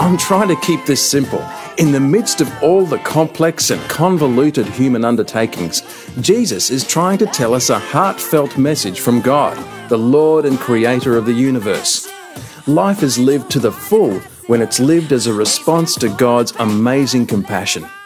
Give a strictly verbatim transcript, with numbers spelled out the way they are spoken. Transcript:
I'm trying to keep this simple. In the midst of all the complex and convoluted human undertakings, Jesus is trying to tell us a heartfelt message from God, the Lord and Creator of the universe. Life is lived to the full when it's lived as a response to God's amazing compassion.